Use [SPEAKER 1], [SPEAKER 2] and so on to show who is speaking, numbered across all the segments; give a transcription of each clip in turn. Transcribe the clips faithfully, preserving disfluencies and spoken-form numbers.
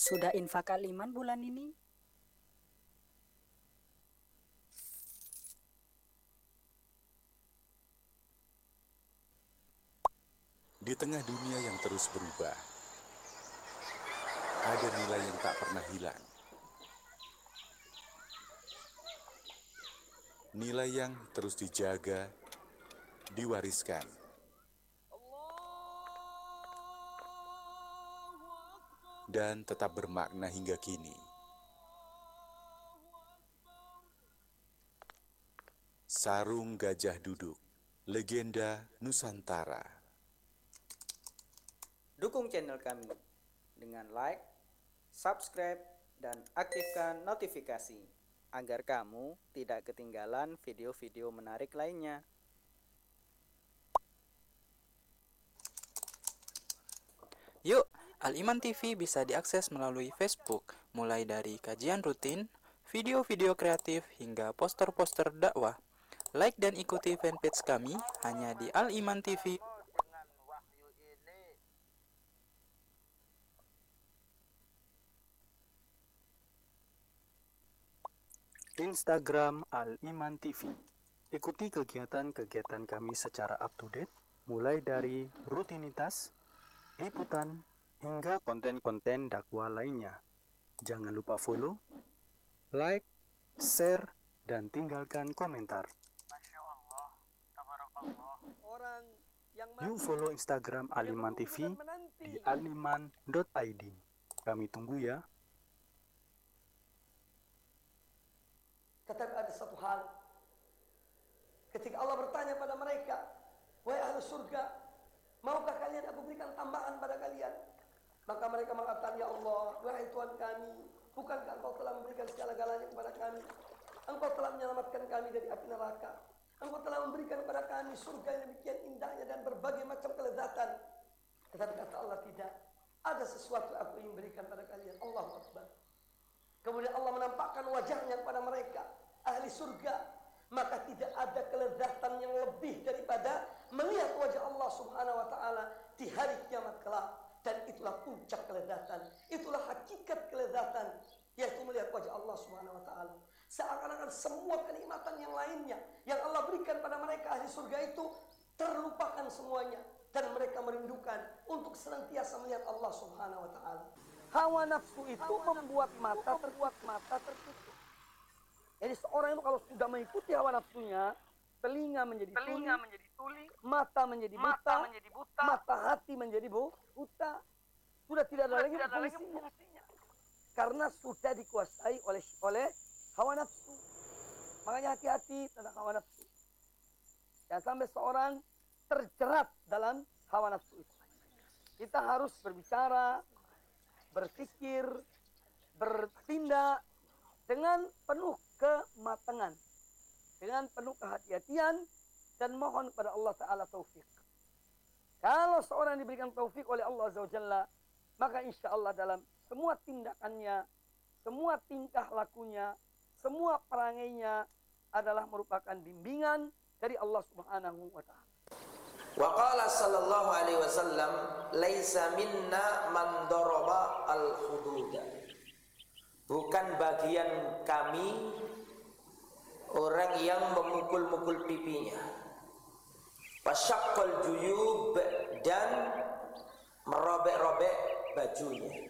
[SPEAKER 1] Sudah infak Al-Iman bulan ini?
[SPEAKER 2] Di tengah dunia yang terus berubah, ada nilai yang tak pernah hilang. Nilai yang terus dijaga, diwariskan. Dan tetap bermakna hingga kini. Sarung Gajah Duduk, legenda Nusantara.
[SPEAKER 3] Dukung channel kami dengan like, subscribe, dan aktifkan notifikasi agar kamu tidak ketinggalan video-video menarik lainnya.
[SPEAKER 4] Yuk, Al-Iman T V bisa diakses melalui Facebook, mulai dari kajian rutin, video-video kreatif, hingga poster-poster dakwah. Like dan ikuti fanpage kami hanya di Al-Iman T V.
[SPEAKER 5] Instagram Al-Iman T V. Ikuti kegiatan-kegiatan kami secara up-to-date, mulai dari rutinitas, liputan, hingga konten-konten dakwah lainnya. Jangan lupa follow, like, share, dan tinggalkan komentar. Yuk follow Instagram Al-Iman T V di aliman dot i d. Kami tunggu ya.
[SPEAKER 6] Tetapi ada satu hal, ketika Allah bertanya pada mereka, wahai ahli surga, maukah kalian aku berikan tambahan pada kalian? Maka mereka mengatakan, ya Allah, wahai Tuhan kami, bukankah Engkau telah memberikan segala-galanya kepada kami? Engkau telah menyelamatkan kami dari api neraka. Engkau telah memberikan kepada kami surga yang demikian indahnya dan berbagai macam kelezatan. Tetapi kata Allah, tidak. Ada sesuatu aku ingin berikan pada kalian. Allahu Akbar. Kemudian Allah menampakkan wajahnya kepada mereka, ahli surga. Maka tidak ada kelezatan yang lebih daripada melihat wajah Allah subhanahu wa ta'ala di hari kiamat kelak. Dan itulah puncak kelezatan, itulah hakikat kelezatan, yaitu melihat wajah Allah subhanahu wa ta'ala. Seakan-akan semua kenikmatan yang lainnya yang Allah berikan pada mereka ahli surga itu terlupakan semuanya. Dan mereka merindukan untuk senantiasa melihat Allah subhanahu wa ta'ala. Hawa nafsu itu membuat mata terbuat mata tertutup. Jadi seorang itu kalau sudah mengikuti hawa nafsunya, telinga menjadi telinga tuli, menjadi tuli, mata menjadi buta, mata menjadi buta, mata hati menjadi bu, buta. Sudah tidak ada lagi fungsinya. Karena sudah dikuasai oleh oleh hawa nafsu. Makanya hati-hati tentang hawa nafsu. Jangan sampai seorang terjerat dalam hawa nafsu itu. Kita harus berbicara, berpikir, bertindak dengan penuh kematangan, dengan penuh kehati-hatian, dan mohon kepada Allah Ta'ala taufik. Kalau seorang diberikan taufik oleh Allah Azza wa Jalla, maka insya Allah dalam semua tindakannya, semua tingkah lakunya, semua perangainya adalah merupakan bimbingan dari Allah Subhanahu wa Ta'ala.
[SPEAKER 7] Wa qala sallallahu alaihi wasallam, laisa minna man daraba al-hududa. Bukan bagian kami orang yang memukul-mukul pipinya, fasyaqqal juyub, dan merobek-robek bajunya,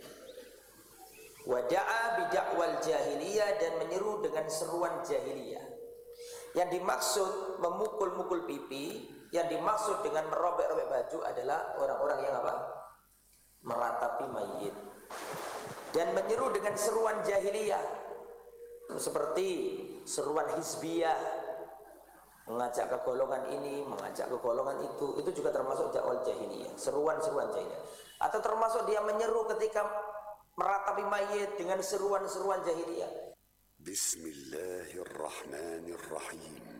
[SPEAKER 7] wada'a bidakwal jahiliyah, dan menyeru dengan seruan jahiliyah. Yang dimaksud memukul-mukul pipi, yang dimaksud dengan merobek-robek baju adalah orang-orang yang apa? Meratapi mayit dan menyeru dengan seruan jahiliyah, seperti seruan hizbiyah, mengajak ke golongan ini, mengajak ke golongan itu. Itu juga termasuk dakwah jahiliyah, seruan-seruan jahiliyah. Atau termasuk dia menyeru ketika meratapi mayit dengan seruan-seruan jahiliyah.
[SPEAKER 2] Bismillahirrahmanirrahim.